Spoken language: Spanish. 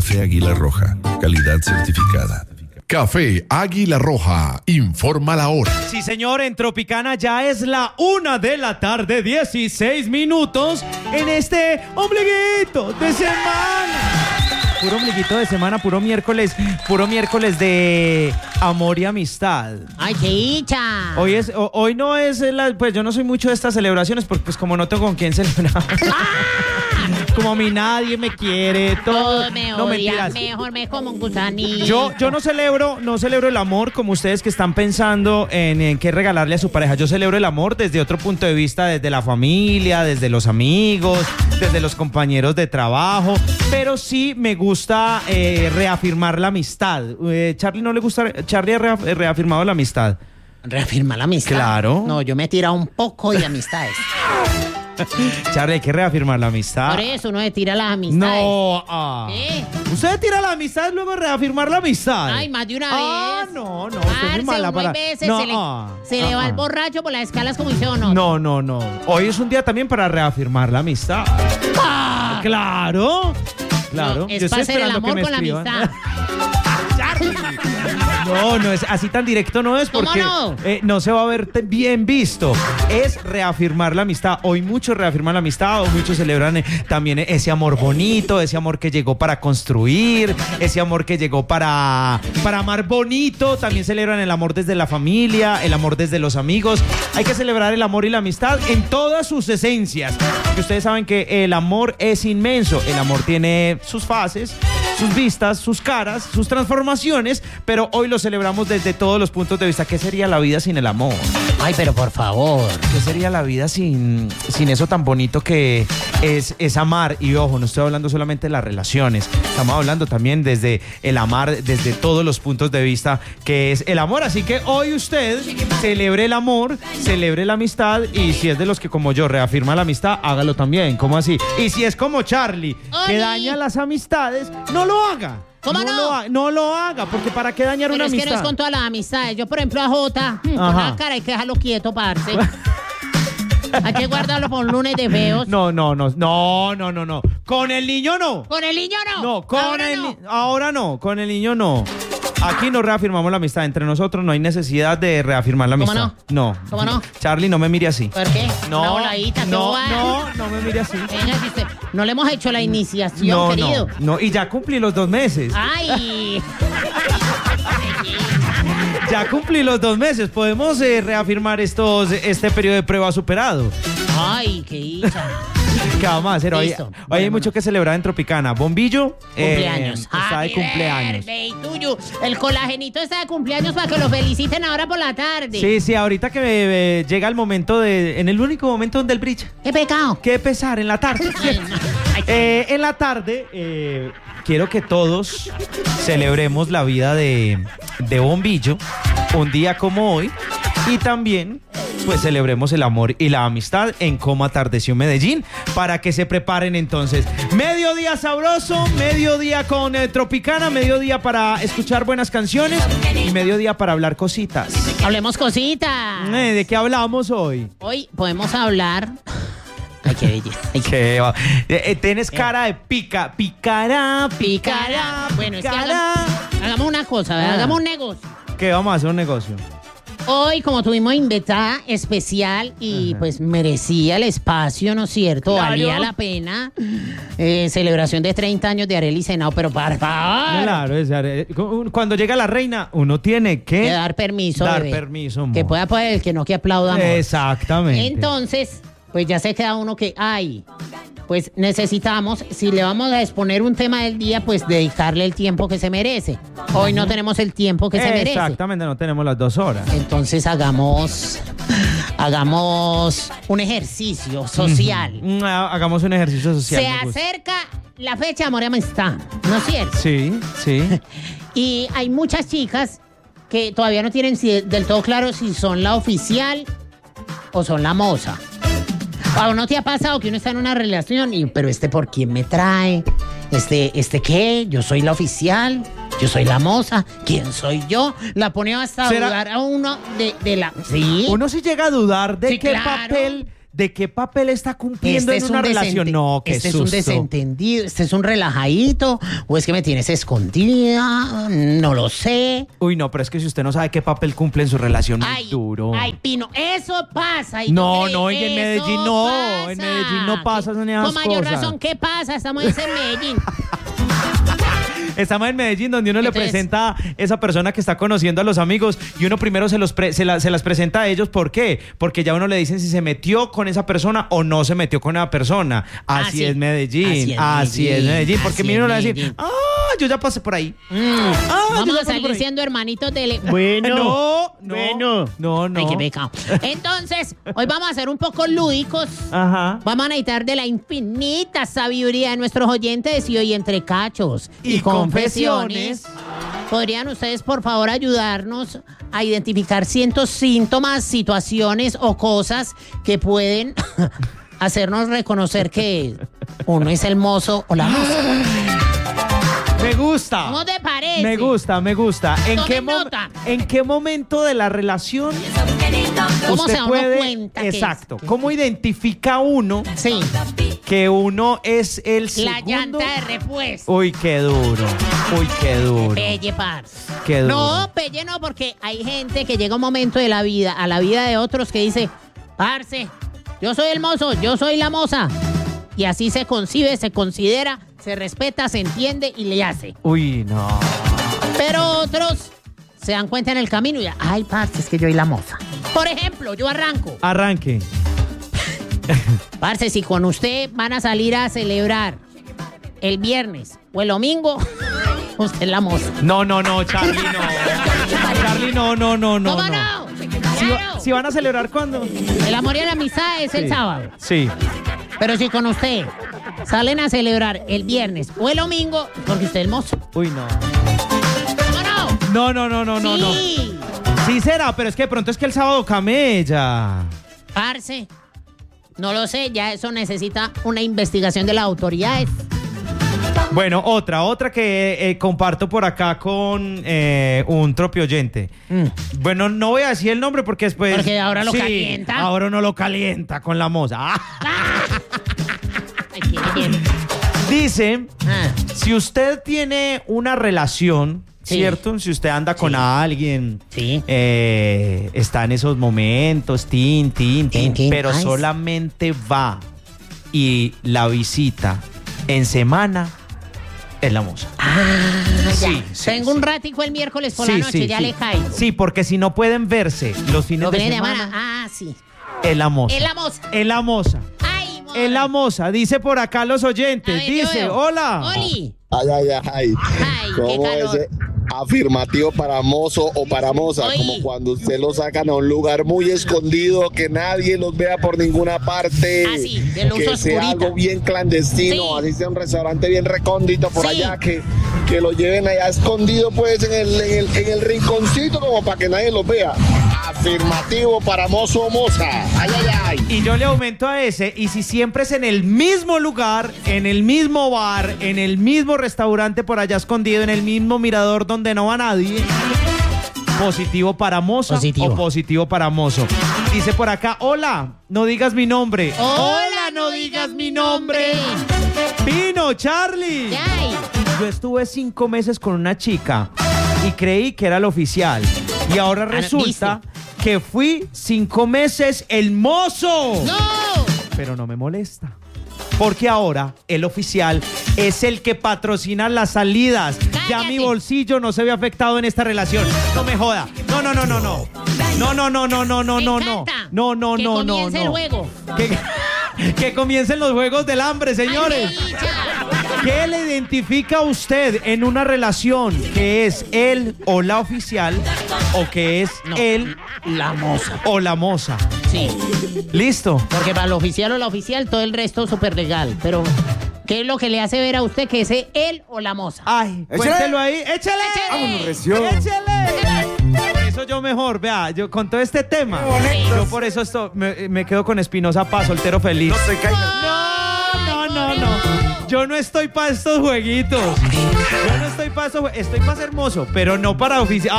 Café Águila Roja, calidad certificada. Café Águila Roja, informa la hora. Sí, señor, en Tropicana ya es la 1:00 p.m, 16 minutos en este ombliguito de semana. Puro ombliguito de semana, puro miércoles de amor y amistad. ¡Ay, qué dicha! Hoy no es, pues yo no soy mucho de estas celebraciones porque pues como no tengo con quién celebrar. Como a mí nadie me quiere, todo me no, odia, mentiras. mejor me como un gusanillo. Yo no celebro el amor como ustedes que están pensando en qué regalarle a su pareja. Yo celebro el amor desde otro punto de vista, desde la familia, desde los amigos, desde los compañeros de trabajo, pero sí me gusta reafirmar la amistad. Charlie no le gusta, Charlie ha reafirmado la amistad. ¿Reafirma la amistad? Claro. No, yo me he tirado un poco de amistades. Charlie, hay que reafirmar la amistad. Por eso uno se tira las amistades. No, ¿Qué? Usted tira la amistad y luego reafirmar la amistad. Ay, más de una vez. No, usted es muy mala para... Veces No, se le va el borracho por las escalas como dice o no. No. Hoy es un día también para reafirmar la amistad. Claro. No, es para hacer el amor con la amistad. No es así tan directo, no es porque no se va a ver bien visto. Es reafirmar la amistad. Hoy muchos reafirman la amistad, hoy muchos celebran también ese amor bonito, ese amor que llegó para construir, ese amor que llegó para amar bonito. También celebran el amor desde la familia, el amor desde los amigos. Hay que celebrar el amor y la amistad en todas sus esencias. Porque ustedes saben que el amor es inmenso. El amor tiene sus fases, sus vistas, sus caras, sus transformaciones, pero hoy lo celebramos desde todos los puntos de vista. ¿Qué sería la vida sin el amor? Ay, pero por favor. ¿Qué sería la vida sin eso tan bonito que es amar? Y ojo, no estoy hablando solamente de las relaciones, estamos hablando también desde el amar, desde todos los puntos de vista que es el amor. Así que hoy usted celebre el amor, celebre la amistad, y si es de los que como yo reafirma la amistad, hágalo también. ¿Cómo así? Y si es como Charlie, que daña las amistades, no lo haga. ¿Cómo no? No lo haga, porque ¿para qué dañar una amistad? Pero es que no es con todas las amistades. Yo, por ejemplo, a Jota, con la cara hay que dejarlo quieto, parce. Hay que guardarlo por un lunes de feos. No. Con el niño no. ¿Con el niño no? No, ahora no, con el niño no. Aquí no reafirmamos la amistad entre nosotros, no hay necesidad de reafirmar la amistad. ¿Cómo no? ¿Cómo no? Charlie, no me mire así. ¿Por qué? No, una voladita, no me mire así. Venga, si no le hemos hecho la iniciación, querido. No, y ya cumplí los 2 meses. ¡Ay! Ya cumplí los 2 meses, podemos reafirmar este periodo de prueba superado. ¡Ay, qué dicha! ¿Qué vamos a hacer hoy? Listo. Hoy hay mucho que celebrar en Tropicana. Bombillo cumpleaños. Está de cumpleaños. Tuyo. El colagenito está de cumpleaños para que lo feliciten ahora por la tarde. Sí, ahorita que llega el momento en el único momento donde él brilla. ¡Qué pecado! Qué pesar, en la tarde. En la tarde quiero que todos celebremos la vida de Bombillo, un día como hoy, y también pues celebremos el amor y la amistad en Cómo Atardeció Medellín, para que se preparen entonces. Mediodía sabroso, mediodía con Tropicana, mediodía para escuchar buenas canciones y mediodía para hablar cositas. Hablemos cositas. ¿De qué hablamos hoy? Hoy podemos hablar... Ay, qué belleza. Tienes cara de picará. Bueno, es que hagamos una cosa, hagamos un negocio. ¿Qué vamos a hacer un negocio? Hoy, como tuvimos invitada especial y pues merecía el espacio, ¿no es cierto? Claro. Valía la pena. Celebración de 30 años de Arely Senao, pero para favor. Claro, cuando llega la reina, uno tiene que dar permiso. Dar bebé. Permiso, amor. Que pueda poder, el que no, que aplauda, amor. Exactamente. Entonces, pues ya se queda uno que, pues necesitamos, si le vamos a exponer un tema del día, pues dedicarle el tiempo que se merece. Hoy no tenemos el tiempo que se merece. Exactamente, no tenemos las 2 horas. Entonces hagamos un ejercicio social. Hagamos un ejercicio social. Se acerca la fecha de amor y amistad, ¿no es cierto? Sí. Y hay muchas chicas que todavía no tienen del todo claro si son la oficial o son la moza. ¿O no te ha pasado que uno está en una relación pero por quién me trae? ¿Qué? Yo soy la oficial, yo soy la moza, ¿quién soy yo? La pone hasta a dudar a uno de la... ¿Sí? Uno sí llega a dudar de sí, qué claro. papel ¿De qué papel está cumpliendo en una relación? No, qué este susto. es un desentendido, este es un relajadito, o es que me tienes escondida, no lo sé. Uy, no, pero es que si usted no sabe qué papel cumple en su relación, muy Ay, duro. ay, Pino, eso pasa. No, Hito, no, y en eso Medellín no, pasa. en Medellín no pasa esas Con mayor cosas. razón, ¿qué pasa? Estamos en Medellín. Estamos en Medellín, donde uno le presenta a esa persona que está conociendo a los amigos y uno primero se las presenta a ellos. ¿Por qué? Porque ya uno le dicen si se metió con esa persona o no se metió con esa persona. Así sí. es Medellín. Así es Medellín. Porque mi uno le va a decir, Medellín. yo ya pasé por ahí. Vamos a salir siendo hermanitos de... No. Ay, qué pecado. Entonces, hoy vamos a ser un poco lúdicos. Ajá. Vamos a necesitar de la infinita sabiduría de nuestros oyentes y hoy entre cachos Y confesiones. ¿Podrían ustedes, por favor, ayudarnos a identificar ciertos síntomas, situaciones o cosas que pueden hacernos reconocer que uno es el mozo o la moza? Me gusta. ¿Cómo te parece? Me gusta. Tomen nota. ¿En qué momento de la relación ¿Cómo usted se da uno puede... cuenta que es? Exacto. ¿Cómo identifica uno Sí, que uno es el segundo? la llanta de repuesto. Uy, qué duro. Pelle, parce. Qué duro. No, pelle no, porque hay gente que llega un momento de la vida, a la vida de otros, que dice, parce, yo soy el mozo, yo soy la moza. Y así se concibe, se considera, se respeta, se entiende y le hace. Uy, no. Pero otros se dan cuenta en el camino y ya, ay, parce, es que yo soy la moza. Por ejemplo, yo arranco. Arranque. Parce, si con usted van a salir a celebrar el viernes o el domingo, usted es la moza. No, Charlie, no. Charlie, no. ¿Cómo no? Si, si van a celebrar, ¿cuándo? El amor y la amistad es el sábado. Sí. Pero si con usted salen a celebrar el viernes o el domingo, es porque usted es el mozo. Uy, no. ¿Cómo no? No. Sí. Sí será, pero es que de pronto es que el sábado camella. Parce, no lo sé, ya eso necesita una investigación de las autoridades. Bueno, otra que comparto por acá con un tropio oyente. Bueno, no voy a decir el nombre porque después... Porque ahora lo calienta. Ahora uno lo calienta con la moza. Ay, ¿quién? Dice, si usted tiene una relación, Sí. ¿cierto? Si usted anda con alguien, Sí. está en esos momentos, tin, pero Ay, solamente va y la visita en semana, es la moza. Ya. Sí, Tengo un ratico el miércoles por la noche, ya le caigo. Sí, porque si no pueden verse los fines Los de fines de semana, semana. Sí. es la moza. Es la moza. Es la moza. Ay, moza. Es la moza. Dice por acá los oyentes. A ver, yo Dice, veo. hola. Oli. Ay. Ay, qué ¿Cómo calor. ese afirmativo para mozo o para moza? Oye. Como cuando usted lo sacan a un lugar muy escondido, que nadie los vea por ninguna parte. Ah, sí, de luz que oscurita. sea algo bien clandestino, Sí. así sea un restaurante bien recóndito por Sí. allá, que lo lleven allá escondido pues en el rinconcito como para que nadie los vea. Afirmativo para mozo o moza. Ay. Y yo le aumento a ese. Y si siempre es en el mismo lugar, en el mismo bar, en el mismo restaurante por allá escondido, en el mismo mirador donde no va nadie, positivo para moza Positivo. o positivo para mozo. Dice por acá, hola, no digas mi nombre. Hola, no digas mi nombre. Pino, Charlie. Ay. Yo estuve 5 meses con una chica y creí que era el oficial. Y ahora resulta que fui 5 meses el mozo. ¡No! Pero no me molesta. Porque ahora el oficial es el que patrocina las salidas. Ya ¡Cállate! mi bolsillo no se ve afectado en esta relación. No me joda. No. No. Me encanta. Que comience el juego. Que comiencen los juegos del hambre, señores. Ay, qué dicha. ¿Qué le identifica a usted en una relación? ¿Que es él o la oficial? ¿O que es él La moza. o la moza? Sí. ¿Listo? Porque para lo oficial o la oficial, todo el resto súper legal. Pero, ¿qué es lo que le hace ver a usted que es él o la moza? Ay, cuéntelo ahí. ¡Échale! Vámonos, ¡Échale! Por eso yo mejor, vea, yo con todo este tema, yo por eso me quedo con Espinosa Paz, soltero feliz. No. Yo no estoy para estos jueguitos. Yo no estoy para estos jueguitos. Estoy para ser mozo, pero no para oficial.